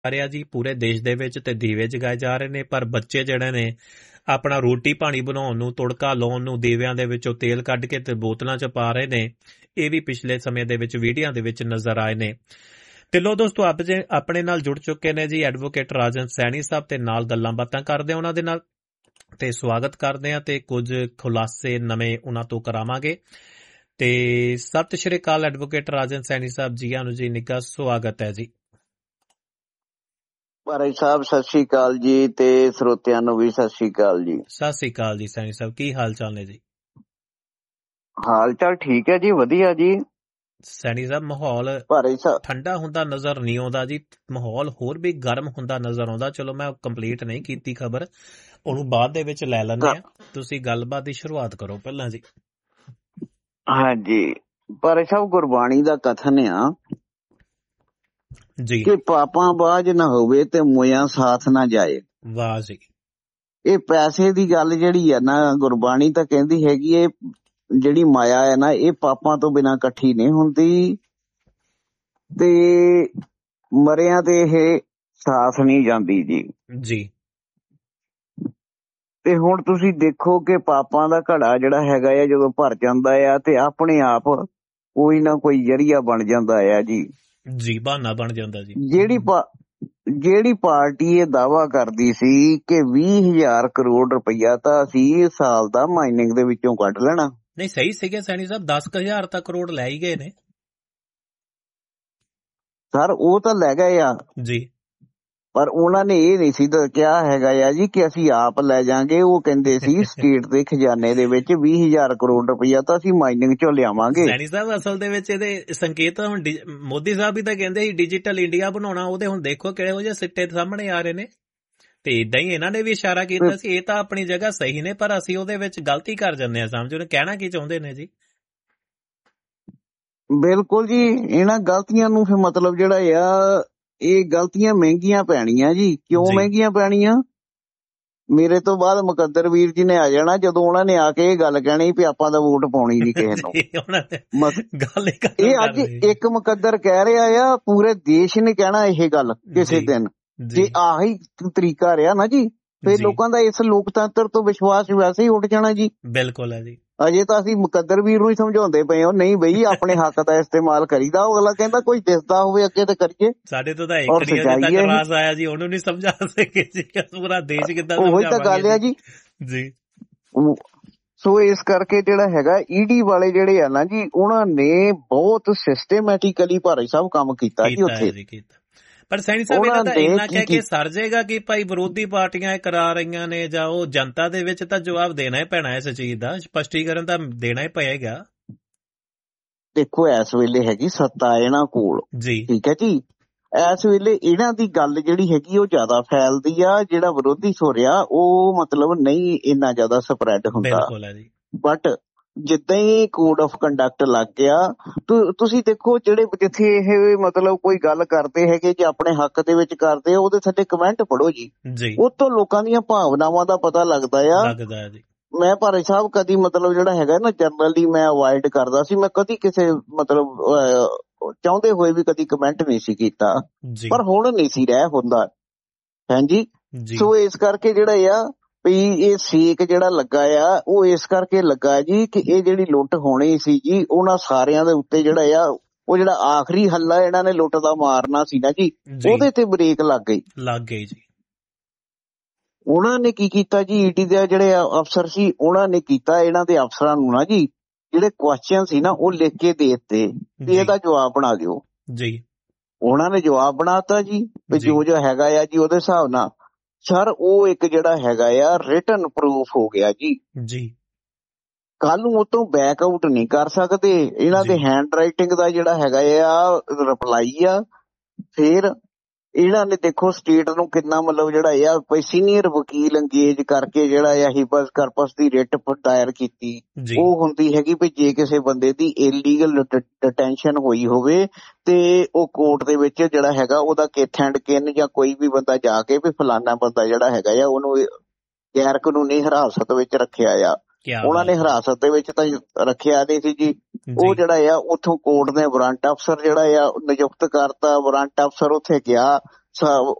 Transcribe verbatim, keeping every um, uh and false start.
ਰਿਹਾ ਜੀ ਪੂਰੇ ਦੇਸ਼ ਦੇ ਵਿੱਚ ਤੇ ਦੀਵੇ ਜਗਾਏ ਜਾ ਰਹੇ ਨੇ, ਪਰ ਬੱਚੇ ਜਿਹੜੇ ਨੇ ਆਪਣਾ ਰੋਟੀ ਪਾਣੀ ਬਣਾਉਣ ਨੂੰ, ਤੁੜਕਾ ਲਾਉਣ ਨੂੰ ਦੀਵਿਆਂ ਦੇ ਵਿੱਚੋਂ ਤੇਲ ਕੱਢ ਕੇ ਤੇ ਬੋਤਲਾਂ 'ਚ ਪਾ ਰਹੇ ਨੇ। ਇਹ ਵੀ ਪਿਛਲੇ ਸਮੇਂ ਦੇ ਵਿੱਚ ਵੀਡੀਓ ਦੇ ਵਿੱਚ ਨਜ਼ਰ ਆਏ ਨੇ। ਤੇ ਲੋ ਦੋਸਤੋ, ਆਪ ਜੇ ਆਪਣੇ ਨਾਲ ਜੁੜ ਚੁੱਕੇ ਨੇ ਜੀ ਐਡਵੋਕੇਟ ਰਾਜਨ ਸੈਣੀ ਸਾਹਿਬ, ਤੇ ਨਾਲ ਗੱਲਾਂ ਬਾਤਾਂ ਕਰਦੇ ਆ ਉਹਨਾਂ ਦੇ ਨਾਲ ਤੇ ਸਵਾਗਤ ਕਰਦੇ ਆ ਤੇ ਕੁਝ ਖੁਲਾਸੇ ਨਵੇਂ ਉਹਨਾਂ ਤੋਂ ਕਰਾਵਾਂਗੇ। ਤੇ ਸਤਿ ਸ਼੍ਰੀ ਅਕਾਲ ਐਡਵੋਕੇਟ ਰਾਜਨ ਸੈਣੀ ਸਾਹਿਬ, ਜੀਆਂ ਨੂੰ ਜੀ, ਨਿੱਘਾ ਸਵਾਗਤ ਹੈ ਜੀ। ਭਾਈ ਸਾਹਿਬ ਸਤਿ ਸ਼੍ਰੀ ਅਕਾਲ ਜੀ, ਤੇ ਸਰੋਤਿਆਂ ਨੂੰ ਵੀ ਸਤਿ ਸ਼੍ਰੀ ਅਕਾਲ ਜੀ। ਸਤਿ ਸ਼੍ਰੀ ਅਕਾਲ ਜੀ ਸੈਣੀ ਸਾਹਿਬ, ਕੀ ਹਾਲ ਚਾਲ ਨੇ ਜੀ? ਹਾਲ ਚਾਲ ਠੀਕ ਹੈ ਜੀ, ਵਧੀਆ ਜੀ। ਸੈਣੀ ਸਾਹਿਬ, ਮਾਹੌਲ ਭਾਈ ਸਾਹਿਬ ਠੰਡਾ ਹੁੰਦਾ ਨਜ਼ਰ ਨਹੀਂ ਆਉਂਦਾ ਜੀ, ਮਾਹੌਲ ਹੋਰ ਵੀ ਗਰਮ ਹੁੰਦਾ ਨਜ਼ਰ ਆਉਂਦਾ। ਚਲੋ ਮੈਂ ਕੰਪਲੀਟ ਨਹੀਂ ਕੀਤੀ ਖਬਰ, ਉਹਨੂੰ ਬਾਅਦ ਦੇ ਵਿੱਚ ਲੈ ਲੈਂਦੇ ਆ। ਤੁਸੀਂ ਗੱਲਬਾਤ ਦੀ ਸ਼ੁਰੂਆਤ ਕਰੋ ਪਹਿਲਾਂ ਜੀ। ਹਾਂਜੀ ਭਾਈ ਸਾਹਿਬ, ਗੁਰਬਾਣੀ ਦਾ ਕਥਨ ਆ ਜੀ ਕਿ ਪਾਪਾਂ ਬਾਝ ਨਾ ਹੋਵੇ ਤੇ ਮੋਇਆ ਸਾਥ ਨਾ ਜਾਏ। ਵਾਹ ਜੀ। ਇਹ ਪੈਸੇ ਦੀ ਗੱਲ ਜਿਹੜੀ ਆ ਨਾ, ਗੁਰਬਾਣੀ ਤਾਂ ਕਹਿੰਦੀ ਹੈਗੀ ਇਹ ਜਿਹੜੀ ਮਾਇਆ ਹੈ ਨਾ, ਇਹ ਪਾਪਾਂ ਤੋਂ ਬਿਨਾਂ ਇਕੱਠੀ ਨਹੀਂ ਹੁੰਦੀ ਤੇ ਮਰਿਆਂ ਤੇ ਇਹ ਸਾਥ ਨਹੀਂ ਜਾਂਦੀ ਜੀ। ਜੀ ਤੇ ਹੁਣ ਤੁਸੀਂ ਦੇਖੋ ਕਿ ਪਾਪਾਂ ਦਾ ਘੜਾ ਜਿਹੜਾ ਹੈਗਾ ਆ, ਜਦੋਂ ਭਰ ਜਾਂਦਾ ਆ ਤੇ ਆਪਣੇ ਆਪ ਕੋਈ ਨਾ ਕੋਈ ਜ਼ਰੀਆ ਬਣ ਜਾਂਦਾ ਆ ਜੀ। ਜੀ ਬਹਾਨਾ ਬਣ ਜਾਂਦਾ ਜੀ। ਜਿਹੜੀ ਜਿਹੜੀ ਪਾਰਟੀ ਇਹ ਦਾਅਵਾ ਕਰਦੀ ਸੀ ਕਿ ਵੀਹ ਹਜ਼ਾਰ ਕਰੋੜ ਰੁਪਈਆ ਤਾਂ ਅਸੀਂ ਸਾਲ ਦਾ ਮਾਈਨਿੰਗ ਦੇ ਵਿੱਚੋਂ ਕੱਢ ਲੈਣਾ। ਨਹੀਂ ਸਹੀ ਸੀਗੇ ਸੈਣੀ ਸਾਹਿਬ, ਦਸ ਕੁ ਹਜ਼ਾਰ ਤਾਂ ਕਰੋੜ ਲੈ ਹੀ ਗਏ ਨੇ ਸਰ। ਉਹ ਤਾਂ ਲੈ ਗਏ ਆ ਜੀ, ਪਰ ਉਹਨਾਂ ਨੇ ਇਹ ਨਹੀਂ ਸੀ ਕਿਹਾ ਹੈਗਾ ਆ ਜੀ ਕਿ ਅਸੀਂ ਆਪ ਲੈ ਜਾਾਂਗੇ। ਉਹ ਕਹਿੰਦੇ ਸੀ ਸਟੇਟ ਦੇ ਖਜ਼ਾਨੇ ਦੇ ਵਿੱਚ ਵੀਹ ਹਜ਼ਾਰ ਕਰੋੜ ਰੁਪਈਆ ਤਾਂ ਅਸੀਂ ਮਾਈਨਿੰਗ ਚੋਂ ਲਿਆਵਾਂਗੇ। ਸੈਣੀ ਸਾਹਿਬ, ਅਸਲ ਦੇ ਵਿੱਚ ਇਹਦੇ ਸੰਕੇਤ ਹੁਣ ਮੋਦੀ ਸਾਹਿਬ ਵੀ ਤਾਂ ਕਹਿੰਦੇ ਸੀ ਡਿਜੀਟਲ ਇੰਡੀਆ ਬਣਾਉਣਾ, ਉਹਦੇ ਹੁਣ ਦੇਖੋ ਕਿਹੋ ਜਿਹੇ ਸਿੱਟੇ ਸਾਹਮਣੇ ਆ ਰਹੇ ਨੇ। ਤੇ ਏਦਾਂ ਹੀ ਇਹਨਾਂ ਨੇ ਵੀ ਇਸ਼ਾਰਾ ਕੀਤਾ ਸੀ ਇਹ ਤਾਂ ਆਪਣੀ ਜਗ੍ਹਾ ਸਹੀ ਨੇ, ਪਰ ਅਸੀਂ ਉਹਦੇ ਵਿੱਚ ਗਲਤੀ ਕਰ ਜਾਂਦੇ ਹਾਂ। ਸਮਝੋ ਨੇ ਕਹਿਣਾ ਕੀ ਚਾਹੁੰਦੇ ਨੇ ਜੀ? ਬਿਲਕੁਲ ਜੀ, ਇਹਨਾਂ ਗਲਤੀਆਂ ਨੂੰ ਫਿਰ ਮਤਲਬ ਜਿਹੜਾ ਆ, ਇਹ ਗਲਤੀਆਂ ਮਹਿੰਗੀਆਂ ਪੈਣੀਆਂ ਜੀ। ਕਿਉਂ ਮਹਿੰਗੀਆਂ ਪੈਣੀਆਂ? ਮੇਰੇ ਤੋਂ ਬਾਅਦ ਮੁਕੱਦਰ ਵੀਰ ਜੀ ਨੇ ਆ ਜਾਣਾ, ਜਦੋਂ ਉਹਨਾਂ ਨੇ ਆ ਕੇ ਇਹ ਗੱਲ ਕਹਿਣੀ ਵੀ ਆਪਾਂ ਤਾਂ ਵੋਟ ਪਾਉਣੀ ਨਹੀਂ ਕਿਸੇ ਨੂੰ। ਇਹ ਅੱਜ ਇੱਕ ਮੁਕੱਦਰ ਕਹਿ ਰਿਹਾ ਆ, ਪੂਰੇ ਦੇਸ਼ ਨੇ ਕਹਿਣਾ ਇਹ ਗੱਲ ਕਿਸੇ ਦਿਨ। ਜੇ ਆਹੀ ਤਰੀਕਾ ਰਿਹਾ ਨਾ ਜੀ, ਫਿਰ ਲੋਕਾਂ ਦਾ ਇਸ ਲੋਕਤੰਤਰ ਤੋਂ ਵਿਸ਼ਵਾਸ ਵੈਸੇ ਹੀ ਉੱਠ ਜਾਣਾ ਜੀ। ਬਿਲਕੁਲ ਹੈ ਜੀ। ਅਜੇ ਤਾਂ ਅਸੀਂ ਮੁਕੱਦਰ ਵੀਰ ਨੂੰ ਹੀ ਸਮਝਾਉਂਦੇ ਪਏ ਹਾਂ, ਨਹੀਂ ਬਈ ਆਪਣੇ ਹੱਕ ਦਾ ਇਸਤੇਮਾਲ ਕਰੀਦਾ। ਉਹ ਅਗਲਾ ਕਹਿੰਦਾ ਕੋਈ ਦਿਸਦਾ ਹੋਵੇ ਅੱਗੇ ਤੇ ਕਰੀਏ। ਸਾਡੇ ਤੋਂ ਤਾਂ ਇੱਕ ਰਾਜ ਆਇਆ ਜੀ, ਉਹਨੂੰ ਨਹੀਂ ਸਮਝਾ ਸਕੇ ਜੀ, ਪੂਰਾ ਦੇਸ਼ ਕਿੱਦਾਂ ਉਹੀ ਤਾਂ ਗੱਲ ਆ ਜੀ। ਜੀ ਸੋ ਇਸ ਕਰਕੇ ਜਿਹੜਾ ਹੈਗਾ ਈਡੀ ਵਾਲੇ ਜਿਹੜੇ ਆ ਨਾ ਜੀ, ਉਹਨਾਂ ਨੇ ਬਹੁਤ ਸਿਸਟੇਮੈਟਿਕਲੀ ਭਾਈ ਸਾਹਿਬ ਕੰਮ ਕੀਤਾ ਜੀ ਉੱਥੇ। ਪਰ ਸੈਣੀ ਸਾਹਿਬ, ਇਹਨਾਂ ਤਾਂ ਇੰਨਾ ਕਹਿ ਕੇ ਸਰ ਜਾਏਗਾ ਕਿ ਭਾਈ ਵਿਰੋਧੀ ਪਾਰਟੀਆਂ ਇਹ ਕਰਾ ਰਹੀਆਂ ਨੇ ਜਾਂ ਉਹ ਜਨਤਾ ਦੇ ਵਿੱਚ ਤਾਂ ਜਵਾਬ ਦੇਣਾ ਹੀ ਪੈਣਾ ਇਸ ਚੀਜ਼ ਦਾ, ਸਪਸ਼ਟੀਕਰਨ ਤਾਂ ਦੇਣਾ ਹੀ ਪਏਗਾ। ਦੇਖੋ ਇਸ ਵੇਲੇ ਹੈਗੀ ਸੱਤਾ ਇਹਨਾਂ ਕੋਲ ਜੀ, ਠੀਕ ਹੈ ਜੀ। ਇਸ ਵੇਲੇ ਇਹਨਾਂ ਦੀ ਗੱਲ ਜਿਹੜੀ ਹੈਗੀ ਉਹ ਜ਼ਿਆਦਾ ਫੈਲਦੀ ਆ, ਜਿਹੜਾ ਵਿਰੋਧੀ ਸੁਰਿਆ ਉਹ ਮਤਲਬ ਨਹੀਂ ਇੰਨਾ ਜ਼ਿਆਦਾ ਸਪਰੈਡ ਹੁੰਦਾ। ਬਟ ਜਿੱਦਾਂ ਹੀ ਕੋਡ ਆਫ ਕੰਡਕਟ ਲੱਗ ਗਿਆ, ਤੁਸੀਂ ਦੇਖੋ ਜਿਹੜੇ ਜਿੱਥੇ ਇਹ ਮਤਲਬ ਕੋਈ ਗੱਲ ਕਰਦੇ ਹੈਗੇ ਜੇ ਆਪਣੇ ਹੱਕ ਦੇ ਵਿੱਚ ਕਰਦੇ ਆ, ਉਹਦੇ ਥੱਲੇ ਕਮੈਂਟ ਪੜੋ ਜੀ, ਉਹ ਤੋਂ ਲੋਕਾਂ ਦੀਆਂ ਭਾਵਨਾਵਾਂ ਦਾ ਪਤਾ ਲੱਗਦਾ ਆ। ਮੈਂ ਭਾਈ ਸਾਹਿਬ ਕਦੀ ਮਤਲਬ ਜਿਹੜਾ ਹੈਗਾ ਨਾ ਜਨਰਲੀ ਮੈਂ ਅਵੋਇਡ ਕਰਦਾ ਸੀ, ਮੈਂ ਕਦੀ ਕਿਸੇ ਮਤਲਬ ਚਾਹੁੰਦੇ ਹੋਏ ਵੀ ਕਦੀ ਕਮੈਂਟ ਨਹੀਂ ਸੀ ਕੀਤਾ, ਪਰ ਹੁਣ ਨਹੀਂ ਸੀ ਰਹਿ ਹੁੰਦਾ। ਹਾਂਜੀ, ਸੋ ਇਸ ਕਰਕੇ ਜਿਹੜਾ ਆ ਵੀ ਇਹ ਸੇਕ ਜਿਹੜਾ ਲੱਗਾ ਆ ਉਹ ਇਸ ਕਰਕੇ ਲੱਗਾ ਜੀ ਕਿ ਇਹ ਜਿਹੜੀ ਲੁੱਟ ਹੋਣੀ ਸੀ ਜੀ, ਉਹਨਾਂ ਸਾਰਿਆਂ ਦੇ ਉੱਤੇ ਜਿਹੜਾ ਆ ਉਹ ਜਿਹੜਾ ਆਖਰੀ ਹੱਲਾ ਇਹਨਾਂ ਨੇ ਲੁੱਟ ਦਾ ਮਾਰਨਾ ਸੀ ਨਾ ਜੀ, ਉਹਦੇ ਤੇ ਬ੍ਰੇਕ ਲੱਗ ਗਈ ਲੱਗ ਗਈ ਜੀ। ਉਹਨਾਂ ਨੇ ਕੀ ਕੀਤਾ ਜੀ, ਈਡੀ ਦੇ ਜਿਹੜੇ ਅਫਸਰ ਸੀ ਉਹਨਾਂ ਨੇ ਕੀਤਾ, ਇਹਨਾਂ ਦੇ ਅਫਸਰਾਂ ਨੂੰ ਨਾ ਜੀ ਜਿਹੜੇ ਕੁਐਸਚਨ ਸੀ ਨਾ ਉਹ ਲਿਖ ਕੇ ਦੇ ਦਿੱਤੇ ਵੀ ਇਹਦਾ ਜਵਾਬ ਬਣਾ ਦਿਓ ਜੀ। ਉਹਨਾਂ ਨੇ ਜਵਾਬ ਬਣਾਤਾ ਜੀ, ਜੋ ਜੋ ਹੈਗਾ ਆ ਜੀ ਉਹਦੇ ਹਿਸਾਬ ਨਾਲ। ਸਰ ਉਹ ਇੱਕ ਜਿਹੜਾ ਹੈਗਾ ਆ ਰਿਟਨ ਪ੍ਰੂਫ ਹੋ ਗਿਆ ਜੀ ਜੀ। ਕੱਲ ਨੂੰ ਉਹ ਤੋਂ ਬੈਕ ਆਊਟ ਨਹੀਂ ਕਰ ਸਕਦੇ। ਇਹਨਾਂ ਦੇ ਹੈਂਡ ਰਾਈਟਿੰਗ ਦਾ ਜਿਹੜਾ ਹੈਗਾ ਆ ਰਿਪਲਾਈ ਆ। ਫਿਰ ਇਹਨਾਂ ਨੇ ਦੇਖੋ ਸਟੇਟ ਨੂੰ ਕਿੰਨਾ ਮਤਲਬ ਜਿਹੜਾ ਆ ਕੋਈ ਸੀਨੀਅਰ ਵਕੀਲ ਅੰਗੇਜ ਕਰਕੇ ਜਿਹੜਾ ਆ ਹਿਬਸ ਕਰਪਸ ਦੀ ਰਿਟ ਦਾਇਰ ਕੀਤੀ। ਉਹ ਹੁੰਦੀ ਹੈਗੀ ਵੀ ਜੇ ਕਿਸੇ ਬੰਦੇ ਦੀ ਇਲੀਗਲ ਡਿਟੈਂਸ਼ਨ ਹੋਈ ਹੋਵੇ ਤੇ ਉਹ ਕੋਰਟ ਦੇ ਵਿੱਚ ਜਿਹੜਾ ਹੈਗਾ ਉਹਦਾ ਕਿਥ ਐਂਡ ਕਿਨ ਜਾਂ ਕੋਈ ਵੀ ਬੰਦਾ ਜਾ ਕੇ ਵੀ ਫਲਾਨਾ ਬੰਦਾ ਜਿਹੜਾ ਹੈਗਾ ਆ ਉਹਨੂੰ ਗੈਰ ਕਾਨੂੰਨੀ ਹਿਰਾਸਤ ਵਿੱਚ ਰੱਖਿਆ ਆ। ਉਹਨਾਂ ਨੇ ਹਿਰਾਸਤ ਦੇ ਵਿੱਚ ਤਾਂ ਰੱਖਿਆ ਨਹੀਂ ਸੀ ਜੀ। ਉਹ ਜਿਹੜਾ ਆ ਉੱਥੋਂ ਕੋਰਟ ਨੇ ਵਾਰੰਟ ਅਫਸਰ ਜਿਹੜਾ ਆ ਨਿਯੁਕਤ ਕਰਤਾ। ਵਾਰੰਟ ਅਫਸਰ ਉੱਥੇ ਗਿਆ ਸਾ-